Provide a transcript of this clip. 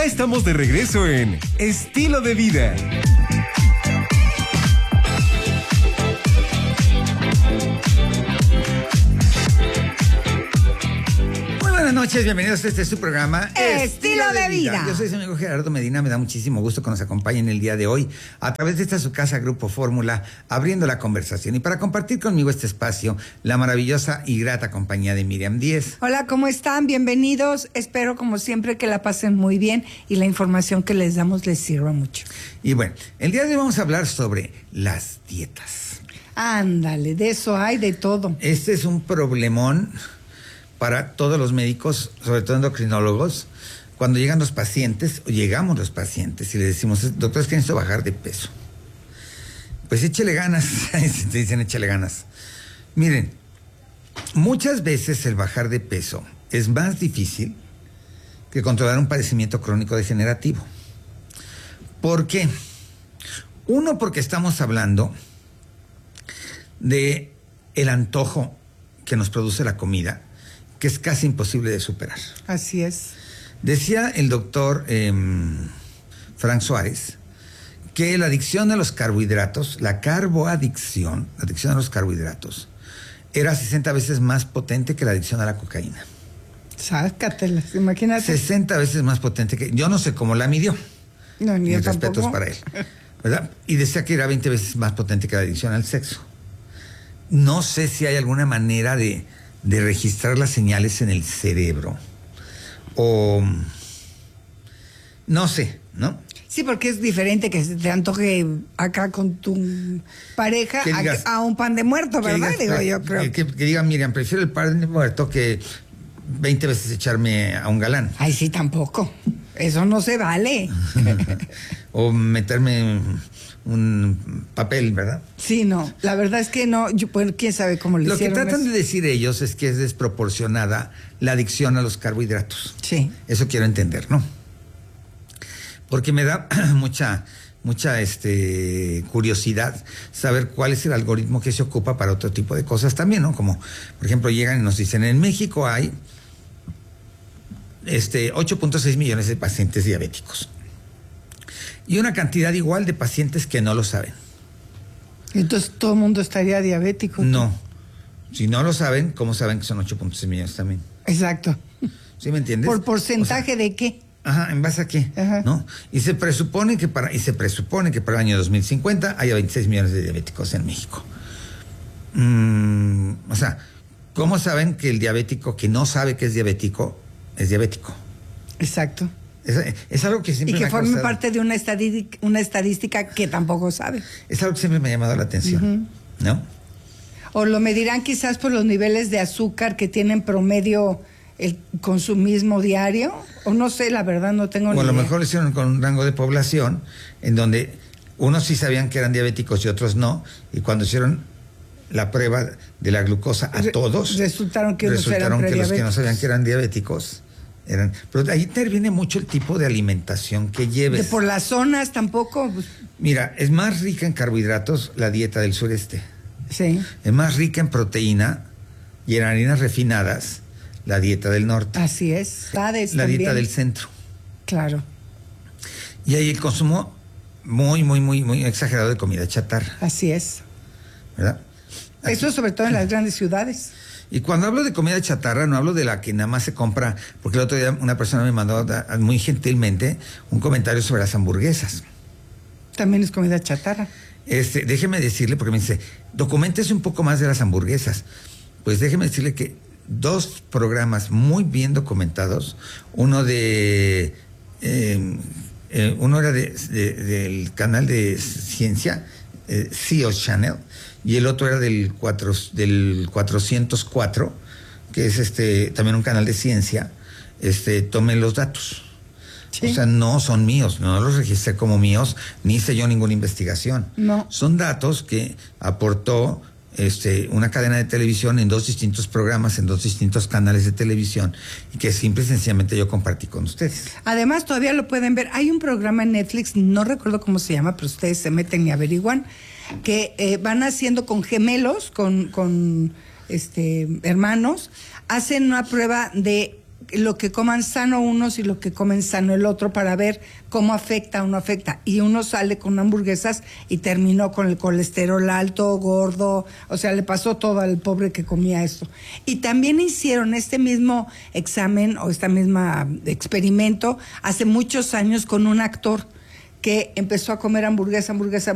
Ya estamos de regreso en Estilo de Vida. Buenas noches, bienvenidos a este su programa Estilo de Vida. Yo soy su amigo Gerardo Medina, me da muchísimo gusto que nos acompañen el día de hoy a través de esta su casa Grupo Fórmula, abriendo la conversación y para compartir conmigo este espacio, la maravillosa y grata compañía de Miriam Díez. Hola, ¿cómo están? Bienvenidos. Espero como siempre que la pasen muy bien y la información que les damos les sirva mucho. Y bueno, el día de hoy vamos a hablar sobre las dietas. Ándale, de eso hay de todo. Este es un problemón para todos los médicos, sobre todo endocrinólogos, cuando llegan los pacientes, o llegamos los pacientes y le decimos, doctor, es que necesito bajar de peso. Pues échele ganas, te dicen échele ganas. Miren, muchas veces el bajar de peso es más difícil que controlar un padecimiento crónico degenerativo. ¿Por qué? Uno, porque estamos hablando de el antojo que nos produce la comida, que es casi imposible de superar. Así es. Decía el doctor Frank Suárez que la adicción a los carbohidratos, la adicción a los carbohidratos, era 60 veces más potente que la adicción a la cocaína. Sácatelas, imagínate. 60 veces más potente que... Yo no sé cómo la midió. No, ni yo Mis respetos tampoco. para él, ¿verdad? Y decía que era 20 veces más potente que la adicción al sexo. No sé si hay alguna manera de registrar las señales en el cerebro. O no sé, ¿no? Sí, porque es diferente que se te antoje acá con tu pareja digas, a un pan de muerto, ¿verdad? Digas, Digo, yo creo. Que digan, Miriam, prefiero el pan de muerto que 20 veces echarme a un galán. Ay, sí, tampoco. Eso no se vale. O meterme un papel, ¿verdad? Sí, no. La verdad es que no. Pues, quién sabe cómo le Lo que hicieron tratan eso. de decir ellos es que es desproporcionada la adicción a los carbohidratos. Sí. Eso quiero entender, ¿no? Porque me da mucha curiosidad saber cuál es el algoritmo que se ocupa para otro tipo de cosas también, ¿no? Como, por ejemplo, llegan y nos dicen, en México hay 8.6 millones de pacientes diabéticos. Y una cantidad igual de pacientes que no lo saben. Entonces todo el mundo estaría diabético. No. Si no lo saben, ¿cómo saben que son 8.6 millones también? Exacto. ¿Sí me entiendes? ¿Por porcentaje de qué? Ajá, ¿en base a qué? Ajá. ¿No? Y se presupone que para el año 2050 haya 26 millones de diabéticos en México. O sea, ¿cómo saben que el diabético que no sabe que es diabético, es diabético? Exacto. Es algo que siempre Y que me ha forme causado, parte de una estadística que tampoco sabe. es algo que siempre me ha llamado la atención, ¿no? O lo medirán quizás por los niveles de azúcar que tienen promedio el consumismo diario. O no sé, la verdad no tengo ni idea. O a lo mejor lo hicieron con un rango de población en donde unos sí sabían que eran diabéticos y otros no. Y cuando hicieron la prueba de la glucosa a todos, resultaron que unos eran que los que no prediabéticos. sabían que eran diabéticos eran... Pero ahí interviene mucho el tipo de alimentación que lleves. Que por las zonas tampoco. Pues, Mira, es más rica en carbohidratos la dieta del sureste. sí. Es más rica en proteína y en harinas refinadas la dieta del norte. Así es. La dieta del centro. Claro. Y hay el consumo muy exagerado de comida chatarra, Así es. ¿verdad? Eso sobre todo en las grandes ciudades. Y cuando hablo de comida chatarra, no hablo de la que nada más se compra, porque el otro día una persona me mandó muy gentilmente un comentario sobre las hamburguesas. También es comida chatarra. Déjeme decirle, porque me dice, documéntese un poco más de las hamburguesas. Pues déjeme decirle que 2 programas muy bien documentados, uno era del canal de ciencia, CEO Channel, y el otro era del 404, que es también un canal de ciencia. Tome los datos. Sí. O sea, no son míos, no los registré como míos, ni hice yo ninguna investigación. No. Son datos que aportó una cadena de televisión en 2 distintos programas, en 2 distintos canales de televisión, y que simple y sencillamente yo compartí con ustedes. Además, todavía lo pueden ver. Hay un programa en Netflix, no recuerdo cómo se llama, pero ustedes se meten y averiguan, que van haciendo con gemelos, con hermanos, hacen una prueba de lo que coman sano unos y lo que comen sano el otro para ver cómo afecta o no afecta. Y uno sale con hamburguesas y terminó con el colesterol alto, gordo, o sea, le pasó todo al pobre que comía esto. Y también hicieron este mismo examen o este mismo experimento hace muchos años con un actor que empezó a comer hamburguesa,